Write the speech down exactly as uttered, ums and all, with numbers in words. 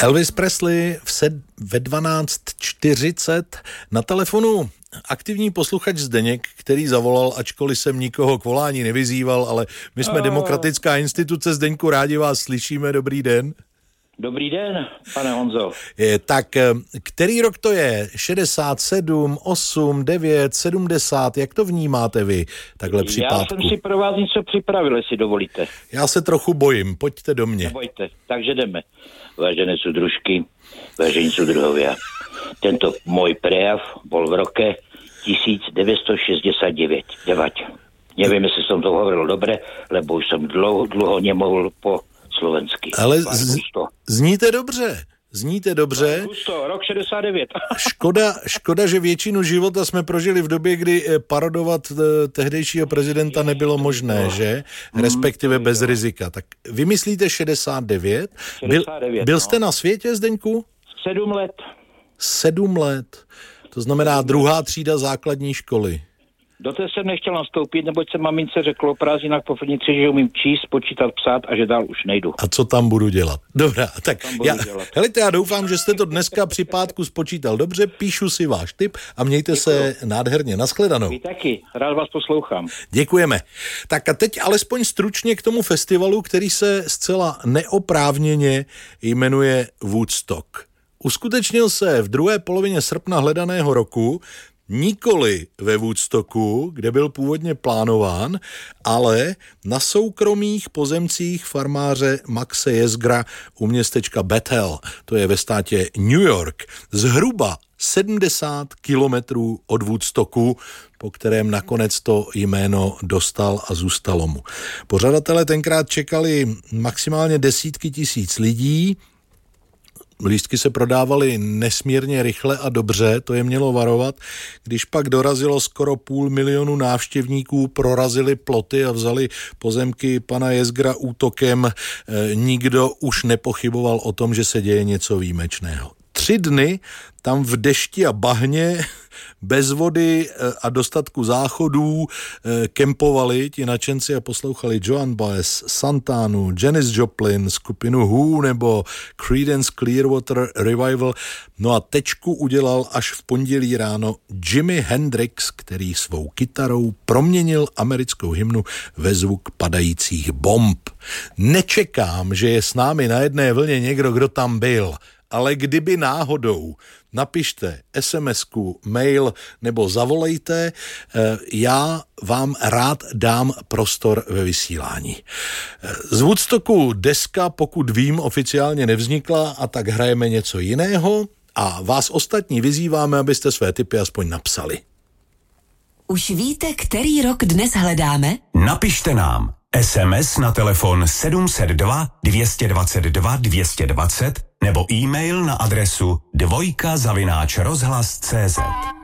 Elvis Presley v sed, ve dvanáct čtyřicet na telefonu aktivní posluchač Zdeněk, který zavolal, ačkoliv jsem nikoho k volání nevyzýval, ale my jsme oh. demokratická instituce. Zdeňku, rádi vás slyšíme, dobrý den. Dobrý den, pane Honzo. Je, tak který rok to je? šedesát sedm, osm, devět, sedmdesát, jak to vnímáte vy, takhle při Já pátku? jsem si pro vás něco připravil, jestli dovolíte. Já se trochu bojím, pojďte do mě. Nebojte, takže jdeme. Vážené soudružky, vážení soudruhovia, tento můj prejav bol v roce devätnásť šesťdesiatdeväť. Devať. Nevím, jestli jsem to hovoril dobre, lebo už jsem dlouho, dlouho nemohl po slovensky. Ale z, zníte dobře. Zníte dobře. Gusto, rok šedesát devět. Škoda, škoda, že většinu života jsme prožili v době, kdy parodovat tehdejšího prezidenta nebylo možné, že? Respektive bez rizika. Tak vy myslíte šedesát devět? Byl, byl jste na světě, Zdeňku? Sedm let. Sedm let. To znamená druhá třída základní školy. Do té jsem nechtěl nastoupit, neboť se mamince řeklo o prázdninách po finici, že umím číst, počítat, psát a že dál už nejdu. A co tam budu dělat? Dobrá, tak já, helejte, já doufám, že jste to dneska při pátku spočítal dobře, píšu si váš tip a mějte Děkuju. se nádherně. Nashledanou. Vy taky, rád vás poslouchám. Děkujeme. Tak a teď alespoň stručně k tomu festivalu, který se zcela neoprávněně jmenuje Woodstock. Uskutečnil se v druhé polovině srpna hledaného roku, nikoli ve Woodstocku, kde byl původně plánován, ale na soukromých pozemcích farmáře Maxe Jesgra u městečka Bethel, to je ve státě New York, zhruba sedmdesát kilometrů od Woodstocku, po kterém nakonec to jméno dostal a zůstalo mu. Pořadatelé tenkrát čekali maximálně desítky tisíc lidí. Lístky se prodávaly nesmírně rychle a dobře, to je mělo varovat. Když pak dorazilo skoro půl milionu návštěvníků, prorazili ploty a vzali pozemky pana Jesgra útokem, e, nikdo už nepochyboval o tom, že se děje něco výjimečného. Tři dny tam v dešti a bahně, bez vody a dostatku záchodů kempovali ti nadšenci a poslouchali Joan Baez, Santanu, Janis Joplin, skupinu Who nebo Creedence Clearwater Revival. No a tečku udělal až v pondělí ráno Jimi Hendrix, který svou kytarou proměnil americkou hymnu ve zvuk padajících bomb. Nečekám, že je s námi na jedné vlně někdo, kdo tam byl, ale kdyby náhodou, napište es em esku, mail nebo zavolejte, já vám rád dám prostor ve vysílání. Z Woodstocku deska, pokud vím, oficiálně nevznikla a tak hrajeme něco jiného a vás ostatní vyzýváme, abyste své tipy aspoň napsali. Už víte, který rok dnes hledáme? Napište nám es em es na telefon sedm set dva dvě dvacet dva dvě dvacet nebo e-mail na adresu dvojka zavináč rozhlas tečka cé zet.